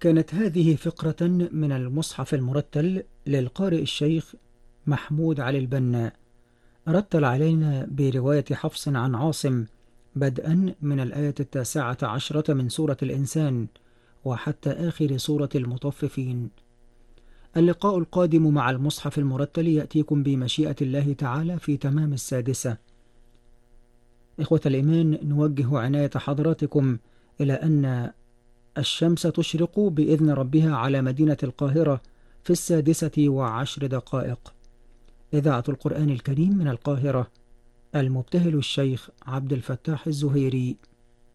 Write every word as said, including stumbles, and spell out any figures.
كانت هذه فقرة من المصحف المرتل للقارئ الشيخ محمود علي البنا، رتل علينا برواية حفص عن عاصم بدءا من الآية التاسعة عشرة من سورة الإنسان وحتى آخر سورة المطففين. اللقاء القادم مع المصحف المرتل يأتيكم بمشيئة الله تعالى في تمام السادسة. إخوة الإيمان، نوجه عناية حضراتكم إلى أن الشمس تشرق بإذن ربها على مدينة القاهرة في السادسة وعشر دقائق. إذاعة القرآن الكريم من القاهرة، المبتهل الشيخ عبد الفتاح الزهيري.